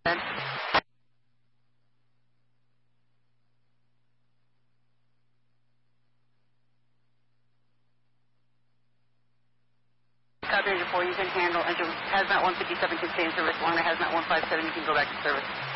Copy 4, you can handle, and Hazmat 157 can stay in service. Along to Hazmat 157, you can go back to service.